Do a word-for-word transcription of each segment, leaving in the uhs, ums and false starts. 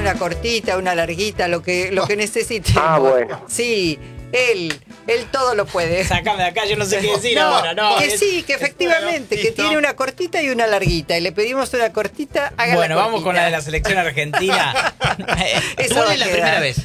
una cortita, una larguita, lo que, lo que necesitemos. Ah, bueno. Sí, él, él todo lo puede. Sácame de acá, yo no sé qué decir No, ahora, no. que es- sí, que efectivamente, bueno, que listo. tiene una cortita y una larguita. Y le pedimos una cortita, haga Bueno, la vamos con la de la cortita. selección argentina. Eso va a Duele la quedar. primera vez.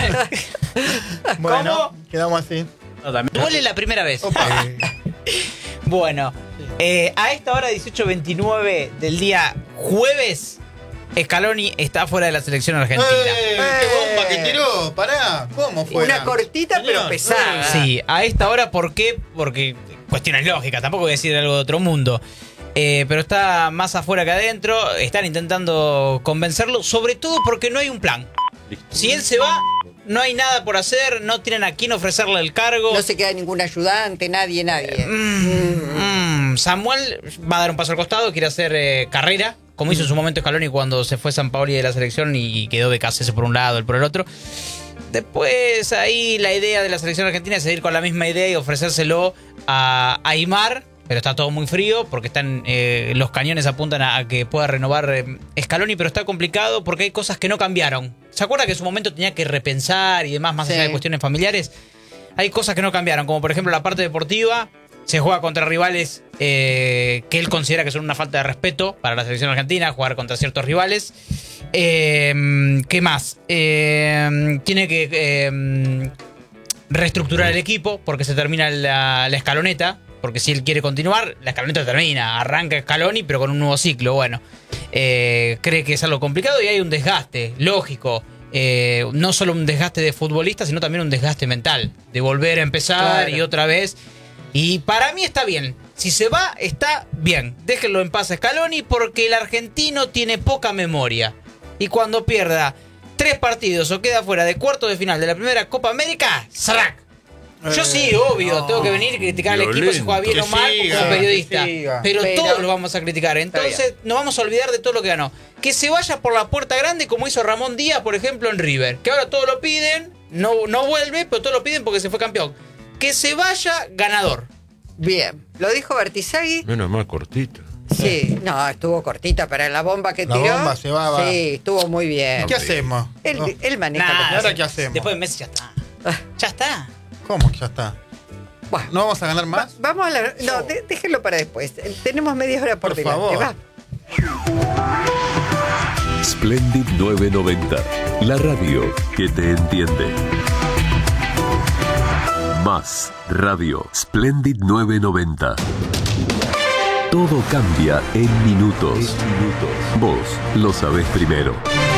Bueno, ¿Cómo? quedamos así. Duele la primera vez. Opa. Bueno, eh, a esta hora dieciocho veintinueve del día jueves, Scaloni está fuera de la selección argentina. ¡Eh! ¡Qué bomba que tiró! Pará, ¿cómo fue? Una cortita pero Señor. pesada. Sí, a esta hora, ¿por qué? Porque cuestiones lógicas, tampoco voy a decir algo de otro mundo. Eh, pero está más afuera que adentro, están intentando convencerlo, sobre todo porque no hay un plan. Si él se va, no hay nada por hacer, no tienen a quién ofrecerle el cargo. No se queda ningún ayudante, nadie, nadie. Mm, mm, Samuel va a dar un paso al costado, quiere hacer eh, carrera, como hizo en su momento Scaloni cuando se fue Sampaoli de la selección y quedó B K C S por un lado, él por el otro. Después ahí la idea de la selección argentina es seguir con la misma idea y ofrecérselo a Aimar, pero está todo muy frío porque están eh, los cañones apuntan a, a que pueda renovar eh, Scaloni, pero está complicado porque hay cosas que no cambiaron. ¿Se acuerda que en su momento tenía que repensar y demás, más Sí. allá de cuestiones familiares? Hay cosas que no cambiaron, como por ejemplo la parte deportiva. Se juega contra rivales eh, que él considera que son una falta de respeto para la selección argentina, jugar contra ciertos rivales. Eh, ¿Qué más? Eh, tiene que eh, reestructurar el equipo porque se termina la, la escaloneta. Porque si él quiere continuar, la escaloneta termina. Arranca Scaloni, pero con un nuevo ciclo. Bueno, eh, cree que es algo complicado y hay un desgaste, lógico. Eh, no solo un desgaste de futbolista, sino también un desgaste mental. De volver a empezar Claro. y otra vez. Y para mí está bien. Si se va, está bien. Déjenlo en paz a Scaloni porque el argentino tiene poca memoria. Y cuando pierda tres partidos o queda fuera de cuartos de final de la primera Copa América, ¡srac! Yo sí, obvio, no. tengo que venir y criticar al equipo si juega bien Que o mal siga, como periodista. que siga. Pero, Pero- todos lo vamos a criticar. Entonces nos vamos a olvidar de todo lo que ganó. Que se vaya por la puerta grande como hizo Ramón Díaz, por ejemplo, en River. Que ahora todos lo piden, no, no vuelve, pero todos lo piden porque se fue campeón. Que se vaya ganador. Bien, lo dijo Bertizagui. Menos mal cortita. Sí, no, estuvo cortita para la bomba que La tiró. bomba se va, va. Sí, estuvo muy bien. ¿Qué hacemos? Él, No. él maneja Nah, lo que ¿ahora hace. qué hacemos? Después de Messi ya está. Ah. Ya está. ¿Cómo que ya está? Bueno, ¿No vamos a ganar va- más? vamos a la. No, de- déjenlo para después. Eh, Tenemos media hora por, Por delante. favor. Va. Splendid novecientos noventa, la radio que te entiende. Más radio Splendid novecientos noventa. Todo cambia en minutos. Vos lo sabés primero.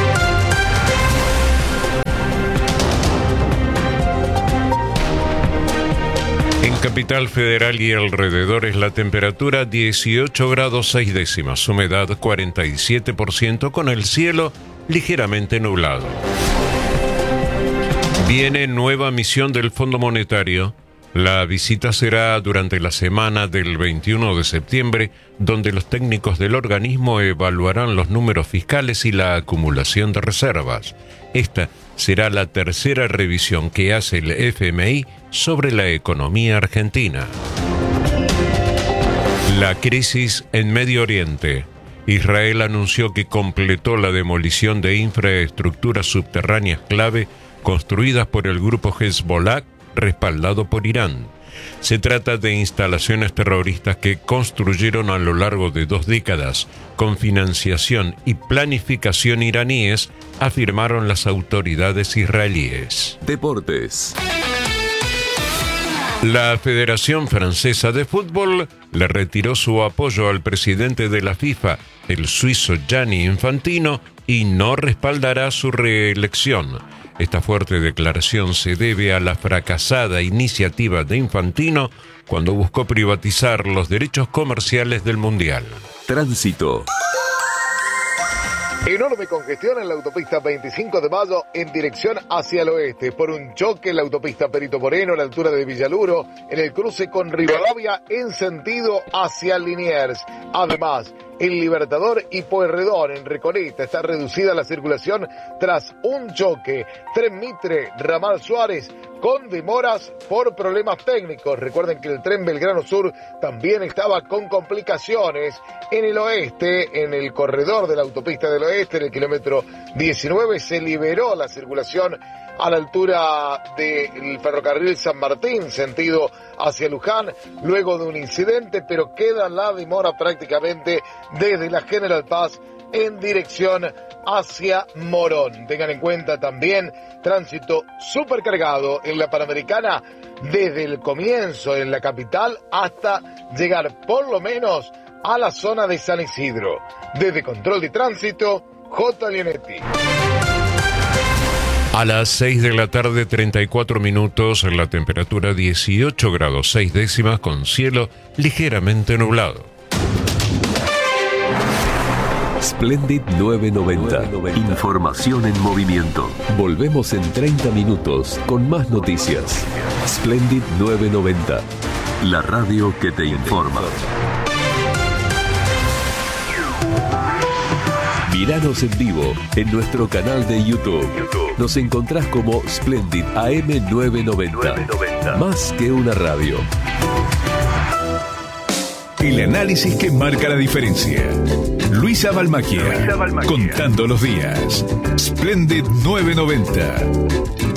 En Capital Federal y alrededores la temperatura dieciocho grados seis décimas, humedad cuarenta y siete por ciento con el cielo ligeramente nublado. Viene nueva misión del Fondo Monetario. La visita será durante la semana del veintiuno de septiembre, donde los técnicos del organismo evaluarán los números fiscales y la acumulación de reservas. Esta será la tercera revisión que hace el F M I sobre la economía argentina. La crisis en Medio Oriente. Israel anunció que completó la demolición de infraestructuras subterráneas clave construidas por el grupo Hezbollah, respaldado por Irán. Se trata de instalaciones terroristas que construyeron a lo largo de dos décadas, con financiación y planificación iraníes, afirmaron las autoridades israelíes. Deportes. La Federación Francesa de Fútbol le retiró su apoyo al presidente de la FIFA, el suizo Gianni Infantino, y no respaldará su reelección. Esta fuerte declaración se debe a la fracasada iniciativa de Infantino cuando buscó privatizar los derechos comerciales del Mundial. Tránsito. Enorme congestión en la autopista veinticinco de mayo en dirección hacia el oeste por un choque en la autopista Perito Moreno a la altura de Villaluro en el cruce con Rivadavia en sentido hacia Liniers. Además, El Libertador y Pueyrredón en Recoleta. Está reducida la circulación tras un choque. Tren Mitre, Ramal Suárez, con demoras por problemas técnicos. Recuerden que el tren Belgrano Sur también estaba con complicaciones. En el oeste, en el corredor de la autopista del oeste, en el kilómetro diecinueve, se liberó la circulación a la altura del ferrocarril San Martín, sentido hacia Luján, luego de un incidente, pero queda la demora prácticamente desde la General Paz en dirección hacia Morón. Tengan en cuenta también tránsito supercargado en la Panamericana desde el comienzo en la capital hasta llegar por lo menos a la zona de San Isidro. Desde Control de Tránsito, J. Leonetti. A las seis de la tarde, treinta y cuatro minutos, la temperatura dieciocho grados seis décimas con cielo ligeramente nublado. Splendid novecientos noventa. Información en movimiento. Volvemos en treinta minutos con más noticias. Splendid novecientos noventa. La radio que te informa. Míranos en vivo en nuestro canal de YouTube. Nos encontrás como Splendid A M novecientos noventa. Más que una radio. El análisis que marca la diferencia. Luisa Balmacchia, contando los días. Splendid novecientos noventa.